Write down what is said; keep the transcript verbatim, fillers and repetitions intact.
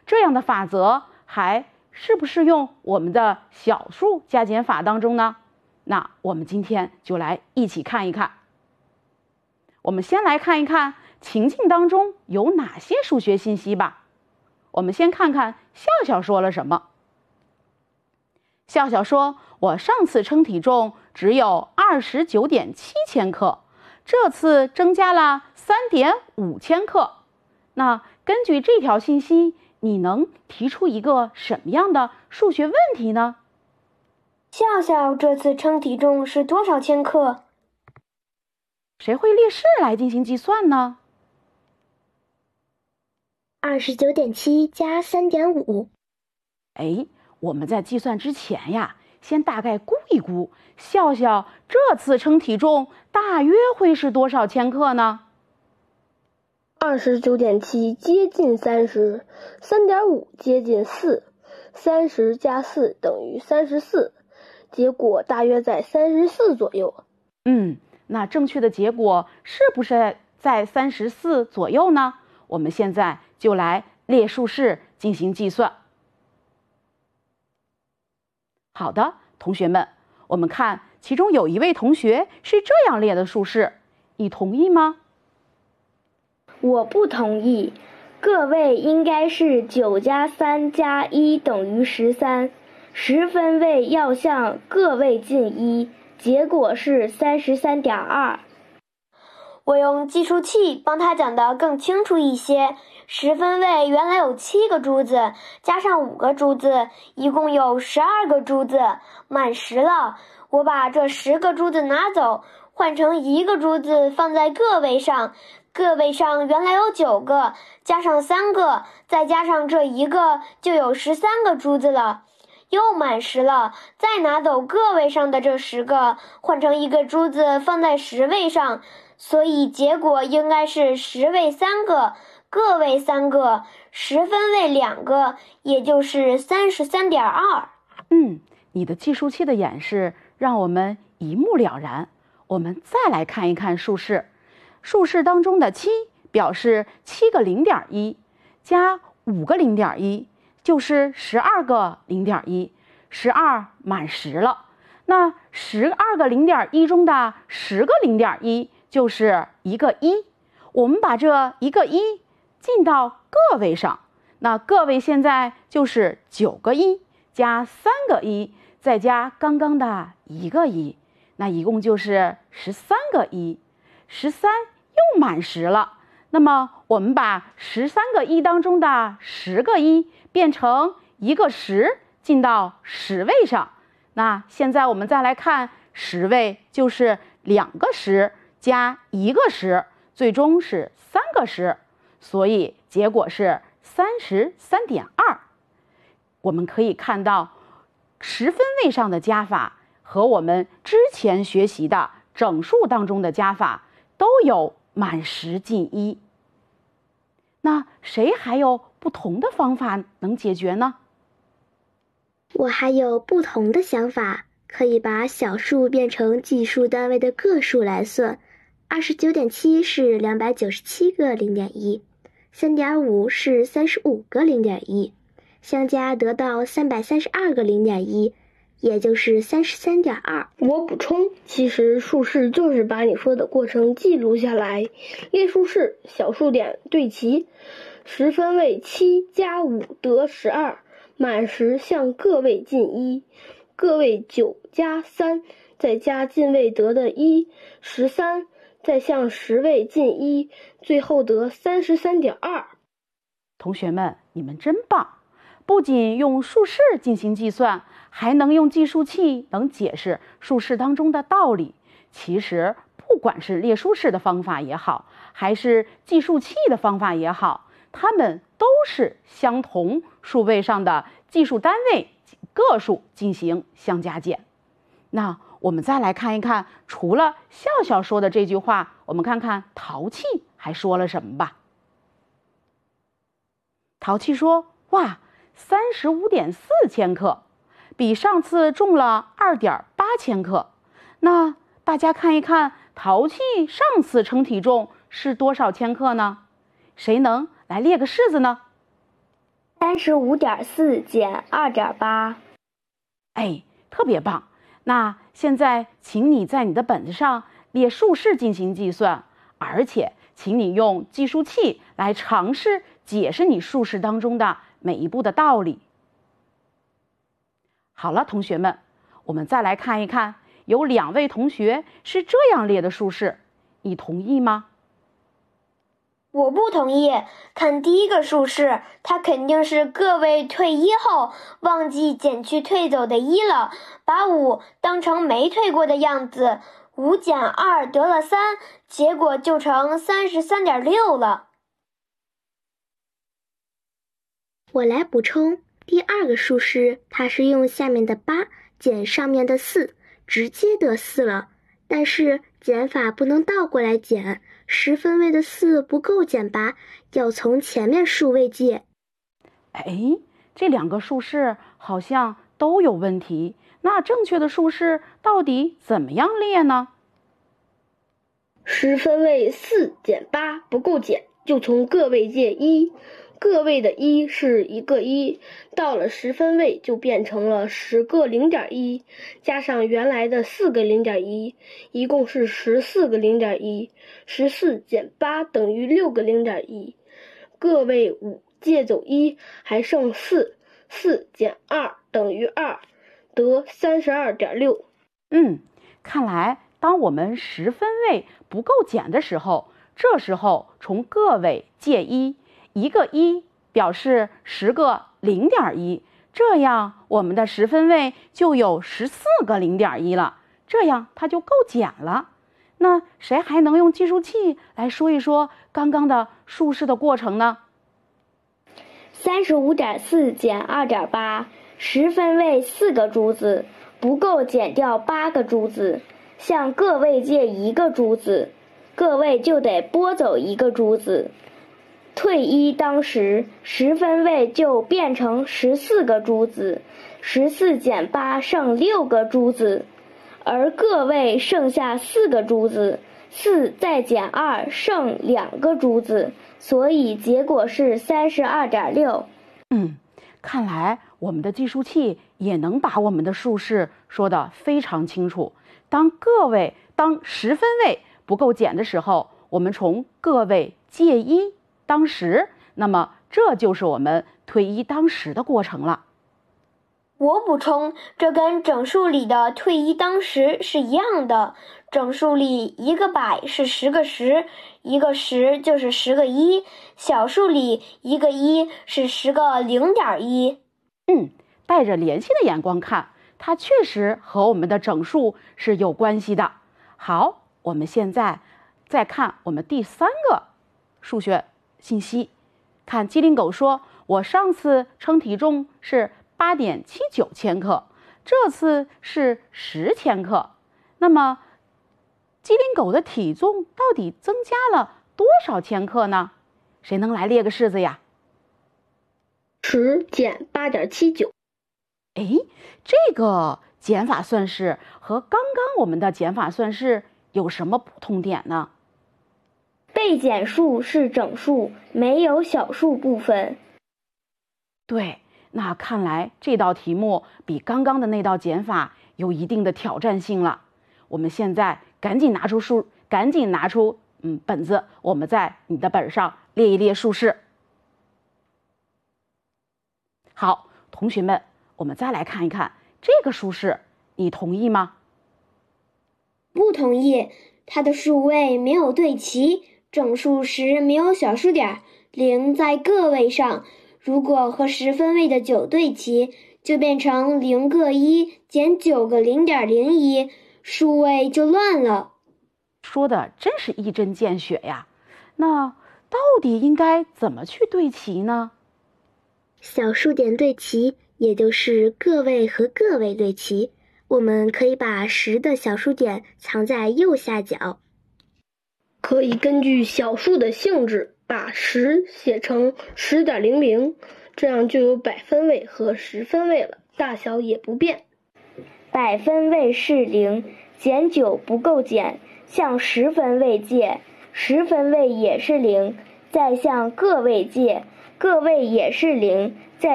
这样的法则还适不适用我们的小数加减法当中呢？那我们今天就来一起看一看。我们先来看一看情境当中有哪些数学信息吧。我们先看看笑笑说了什么。笑笑说，我上次称体重只有 二十九点七千克，这次增加了 三点五千克。那根据这条信息，你能提出一个什么样的数学问题呢？ 笑笑这次称体重是多少千克？ 谁会列式来进行计算呢？ 二十九点七加 三点五。 哎，我们在计算之前呀，先大概估一估，笑笑这次称体重大约会是多少千克呢？ 二十九点七接近三十， 三点五接近四， 三十加四等于三十四，结果大约在三十四左右。 嗯，那正确的结果是不是在三十四左右呢？我们现在就来列数式进行计算。好的，同学们，我们看其中有一位同学是这样列的数式，你同意吗？ 我不同意，个位应该是九加三加一等于十三，十分位要向个位近一，结果是 三十三点二。 我用计数器帮他讲得更清楚一些。十分位原来有七个珠子，加上五个珠子，一共有十二个珠子，满十了。我把这十个珠子拿走，换成一个珠子放在个位上。个位上原来有九个，加上三个，再加上这一个，就有十三个珠子了。又满十了，再拿走个位上的这十个，换成一个珠子放在十位上。所以结果应该是十位三个，个位三个，十分位两个，也就是三十三点二。 嗯，你的计数器的演示让我们一目了然。我们再来看一看数式，数式当中的七表示七个零点一，加五个零点一，就是十二个零点一，十二满十了。那十二个零点一中的十个零点一就是一个一，我们把这一个一进到个位上，那个位现在就是九个一加三个一，再加刚刚的一个一，那一共就是十三个一，十三又满十了。那么我们把十三个一当中的十个一变成一个十进到十位上，那现在我们再来看十位就是两个十加一个十，最终是三个十，所以结果是三十三点二。我们可以看到十分位上的加法和我们之前学习的整数当中的加法都有满十进一。那谁还有不同的方法能解决呢？ 我还有不同的想法，可以把小数变成计数单位的个数来算。二十九点七是两百九十七个零点一， 三点五是三十五个零点一，相加得到三百三十二个零点一，也就是三十三点二。 我补充，其实数式就是把你说的过程记录下来，列数式，小数点对齐，十分位七加五得十二，满十向个位进一，个位九加三，再加进位得的一，十三，再向十位进一，最后得三十三点二。 同学们，你们真棒！不仅用数式进行计算，还能用计数器能解释数式当中的道理。其实，不管是列数式的方法也好，还是计数器的方法也好，它们都是相同数位上的计数单位个数进行相加减。那我们再来看一看，除了笑笑说的这句话，我们看看淘气还说了什么吧。淘气说，哇，三十五点四千克，比上次重了 二点八千克。那大家看一看，淘气上次称体重是多少千克呢？谁能来列个式子呢？ 三十五点四减二点八。 哎，特别棒！那现在，请你在你的本子上列竖式进行计算，而且请你用计数器来尝试解释你竖式当中的每一步的道理。好了，同学们，我们再来看一看，有两位同学是这样列的竖式，你同意吗？ 我不同意。看第一个竖式，它肯定是个位退一后忘记减去退走的一了，把五当成没退过的样子，五减二得了三，结果就成三十三点六了。 我来补充，第二个竖式它是用下面的八减上面的四，直接得四了，但是减法不能倒过来减，十分位的四不够减八，要从前面数位借。 哎，这两个竖式好像都有问题，那正确的竖式到底怎么样列呢？ 十分位四减八不够减，就从个位借一，个位的一是一个一，到了十分位就变成了十个零点一，加上原来的四个零点一，一共是十四个零点一，十四减八等于六个零点一，个位五借走一，还剩四，四减二等于二，得三十二点六。 嗯，看来当我们十分位不够减的时候，这时候从个位借一，一个一表示十个零点一，这样我们的十分位就有十四个零点一了，这样它就够减了。那谁还能用计数器来说一说刚刚的竖式的过程呢？ 三十五点四减二点八，十分位四个珠子，不够减掉八个珠子，向个位借一个珠子，个位就得拨走一个珠子。退一当时，十分位就变成十四个珠子，十四减八剩六个珠子，而个位剩下四个珠子，四再减二剩两个珠子，所以结果是三十二点六。 嗯，看来我们的计数器也能把我们的竖式说得非常清楚。当个位当十分位不够减的时候，我们从个位借一当十，那么这就是我们退一当十的过程了。 我补充，这跟整数里的退一当十是一样的。整数里一个百是十个十，一个十就是十个一，小数里一个一是十个零点一。 嗯，带着联系的眼光看，它确实和我们的整数是有关系的。好，我们现在再看我们第三个数学信息。看机灵狗说，我上次称体重是八点七九千克，这次是十千克。那么机灵狗的体重到底增加了多少千克呢？谁能来列个式子呀？ 十减八点七九。 哎，这个减法算式和刚刚我们的减法算式有什么不同点呢？ 被减数是整数，没有小数部分。 对，那看来这道题目比刚刚的那道减法有一定的挑战性了。我们现在赶紧拿出数，赶紧拿出嗯本子，我们在你的本上列一列竖式。好，同学们，我们再来看一看这个竖式，你同意吗？ 不同意，它的数位没有对齐，整数时没有小数点，零在个位上。如果和十分位的九对齐，就变成零个一减九个零点零一，数位就乱了。 说的真是一针见血呀。那到底应该怎么去对齐呢？ 小数点对齐，也就是个位和个位对齐。我们可以把十的小数点藏在右下角。 可以根据小数的性质，把十写成十点零零，这样就有百分位和十分位了，大小也不变。 百分位是零，减九不够减，向十分位借，十分位也是零，再向个位借， 个位也是零，在